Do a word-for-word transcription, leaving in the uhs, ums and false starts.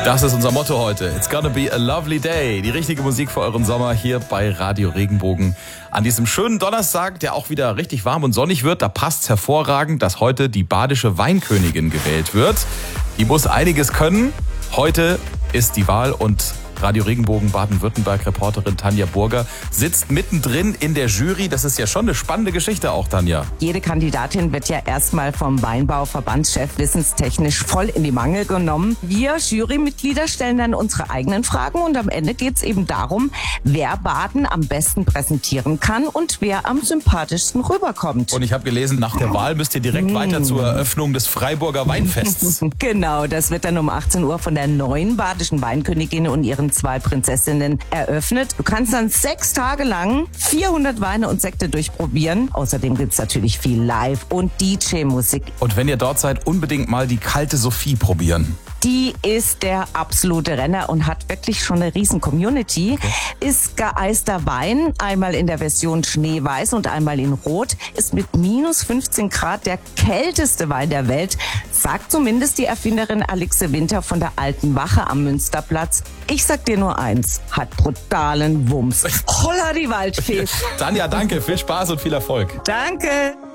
Das ist unser Motto heute. It's gonna be a lovely day. Die richtige Musik für euren Sommer hier bei Radio Regenbogen. An diesem schönen Donnerstag, der auch wieder richtig warm und sonnig wird, da passt's hervorragend, dass heute die badische Weinkönigin gewählt wird. Die muss einiges können. Heute ist die Wahl und Radio Regenbogen Baden-Württemberg-Reporterin Tanja Burger sitzt mittendrin in der Jury. Das ist ja schon eine spannende Geschichte auch, Tanja. Jede Kandidatin wird ja erstmal vom Weinbauverbandschef wissenstechnisch voll in die Mangel genommen. Wir Jurymitglieder stellen dann unsere eigenen Fragen und am Ende geht es eben darum, wer Baden am besten präsentieren kann und wer am sympathischsten rüberkommt. Und ich habe gelesen, nach der Wahl müsst ihr direkt mmh. weiter zur Eröffnung des Freiburger Weinfests. Genau, das wird dann um achtzehn Uhr von der neuen badischen Weinkönigin und ihren zwei Prinzessinnen eröffnet. Du kannst dann sechs Tage lang vierhundert Weine und Sekte durchprobieren. Außerdem gibt's natürlich viel Live- und D J-Musik. Und wenn ihr dort seid, unbedingt mal die kalte Sophie probieren. Die ist der absolute Renner und hat wirklich schon eine riesen Community. Okay. Ist geeister Wein, einmal in der Version Schneeweiß und einmal in Rot. Ist mit minus fünfzehn Grad der kälteste Wein der Welt, sagt zumindest die Erfinderin Alixe Winter von der Alten Wache am Münsterplatz. Ich sag dir nur eins, hat brutalen Wumms. Holla die Waldfee. Tanja, danke, viel Spaß und viel Erfolg. Danke.